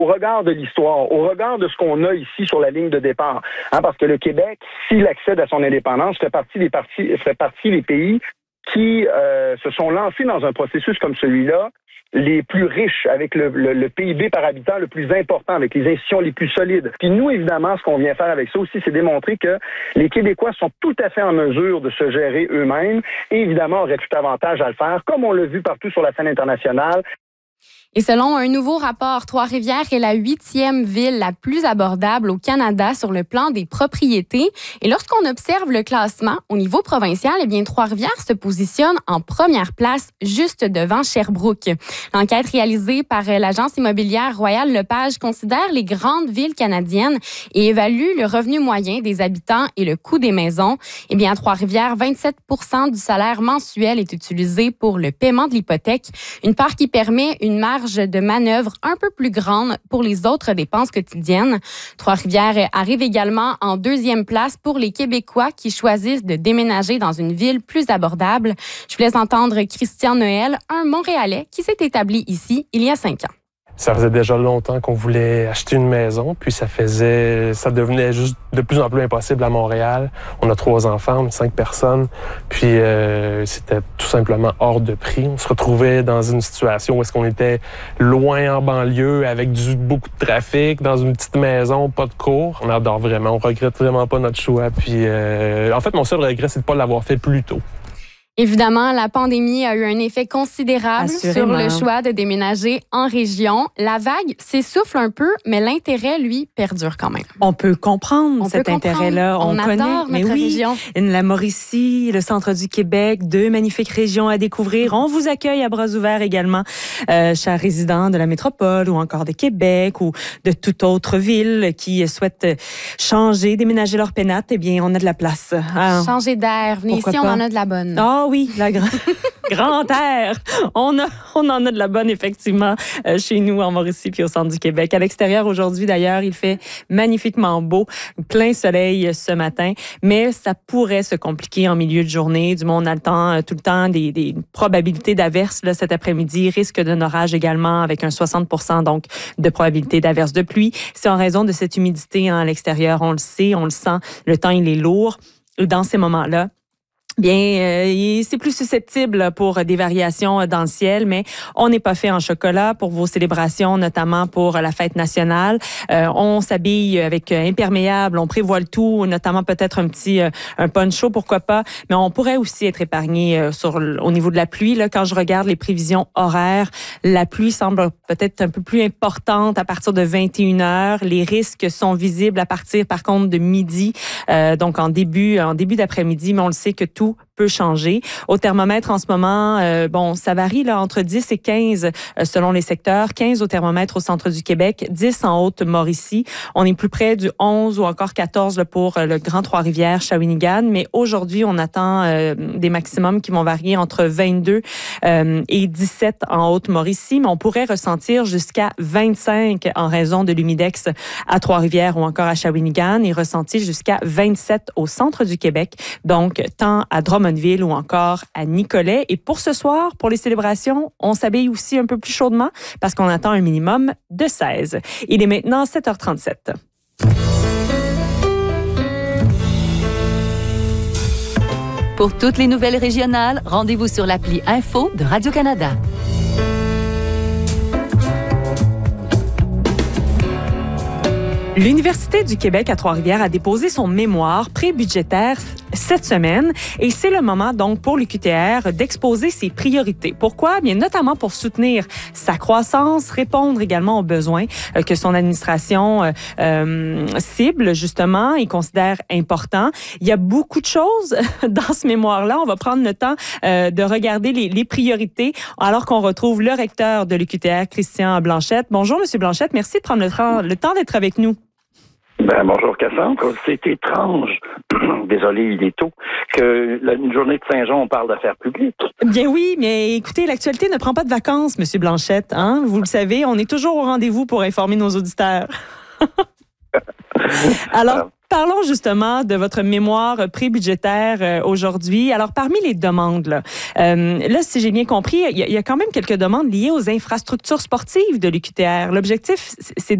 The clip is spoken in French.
au regard de l'histoire, au regard de ce qu'on a ici sur la ligne de départ. Parce que le Québec, s'il accède à son indépendance, fait partie des pays qui se sont lancés dans un processus comme celui-là, les plus riches, avec le PIB par habitant le plus important, avec les institutions les plus solides. Puis nous, évidemment, ce qu'on vient faire avec ça aussi, c'est démontrer que les Québécois sont tout à fait en mesure de se gérer eux-mêmes et évidemment auraient tout avantage à le faire, comme on l'a vu partout sur la scène internationale. Et selon un nouveau rapport, Trois-Rivières est la 8e ville la plus abordable au Canada sur le plan des propriétés. Et lorsqu'on observe le classement au niveau provincial, eh bien, Trois-Rivières se positionne en première place, juste devant Sherbrooke. L'enquête réalisée par l'agence immobilière Royal Lepage considère les grandes villes canadiennes et évalue le revenu moyen des habitants et le coût des maisons. Eh bien, à Trois-Rivières, 27% du salaire mensuel est utilisé pour le paiement de l'hypothèque, une part qui permet une marge de manœuvre un peu plus grande pour les autres dépenses quotidiennes. Trois-Rivières arrive également en 2e place pour les Québécois qui choisissent de déménager dans une ville plus abordable. Je vous laisse entendre Christian Noël, un Montréalais qui s'est établi ici il y a 5 ans. Ça faisait déjà longtemps qu'on voulait acheter une maison, puis ça devenait juste de plus en plus impossible à Montréal. On a 3 enfants, on est 5 personnes, puis c'était tout simplement hors de prix. On se retrouvait dans une situation où est-ce qu'on était loin en banlieue, avec beaucoup de trafic, dans une petite maison, pas de cours. On adore vraiment, on regrette vraiment pas notre choix. Puis en fait, mon seul regret, c'est de pas l'avoir fait plus tôt. Évidemment, la pandémie a eu un effet considérable sur le choix de déménager en région. La vague s'essouffle un peu, mais l'intérêt, lui, perdure quand même. On peut comprendre cet intérêt-là. On connaît, adore notre région. La Mauricie, le centre du Québec, 2 magnifiques régions à découvrir. On vous accueille à bras ouverts également, chers résidents de la métropole ou encore de Québec ou de toute autre ville qui souhaitent changer, déménager leur pénate. Eh bien, on a de la place. Changer d'air. Venez ici, on en a de la bonne. Ah oui, la grand air. On en a de la bonne, effectivement, chez nous, en Mauricie, puis au centre du Québec. À l'extérieur, aujourd'hui, d'ailleurs, il fait magnifiquement beau, plein soleil ce matin, mais ça pourrait se compliquer en milieu de journée. Du moins, on a tout le temps des probabilités d'averses là, cet après-midi, risque d'un orage également, avec un 60% donc de probabilité d'averses de pluie. C'est en raison de cette humidité à l'extérieur. On le sait, on le sent. Le temps, il est lourd. Dans ces moments-là, bien, c'est plus susceptible pour des variations dans le ciel, mais on n'est pas fait en chocolat pour vos célébrations, notamment pour la fête nationale. On s'habille avec imperméable, on prévoit le tout, notamment peut-être un poncho, pourquoi pas, mais on pourrait aussi être épargné au niveau de la pluie. Là, quand je regarde les prévisions horaires, la pluie semble peut-être un peu plus importante à partir de 21h. Les risques sont visibles à partir, par contre, de midi, donc en début d'après-midi, mais on le sait que tout peut changer. Au thermomètre, en ce moment, ça varie là, entre 10 et 15 selon les secteurs. 15 au thermomètre au centre du Québec, 10 en Haute-Mauricie. On est plus près du 11 ou encore 14 là, pour le Grand Trois-Rivières, Shawinigan. Mais aujourd'hui, on attend des maximums qui vont varier entre 22 et 17 en Haute-Mauricie. Mais on pourrait ressentir jusqu'à 25 en raison de l'humidex à Trois-Rivières ou encore à Shawinigan et ressentir jusqu'à 27 au centre du Québec. Donc, tant à Drummondville ou encore à Nicolet. Et pour ce soir, pour les célébrations, on s'habille aussi un peu plus chaudement parce qu'on attend un minimum de 16. Il est maintenant 7h37. Pour toutes les nouvelles régionales, rendez-vous sur l'appli Info de Radio-Canada. L'Université du Québec à Trois-Rivières a déposé son mémoire pré-budgétaire cette semaine et c'est le moment donc pour l'UQTR d'exposer ses priorités. Pourquoi? Bien notamment pour soutenir sa croissance, répondre également aux besoins que son administration cible justement et considère importants. Il y a beaucoup de choses dans ce mémoire-là. On va prendre le temps de regarder les priorités alors qu'on retrouve le recteur de l'UQTR, Christian Blanchette. Bonjour, Monsieur Blanchette. Merci de prendre le temps d'être avec nous. Bonjour Cassandre. C'est étrange, désolé, il est tôt, qu'une journée de Saint-Jean, on parle d'affaires publiques. Bien oui, mais écoutez, l'actualité ne prend pas de vacances, Monsieur Blanchette. Hein? Vous le savez, on est toujours au rendez-vous pour informer nos auditeurs. Alors, Parlons justement de votre mémoire pré-budgétaire aujourd'hui. Alors, parmi les demandes, là, si j'ai bien compris, il y a quand même quelques demandes liées aux infrastructures sportives de l'UQTR. L'objectif, c'est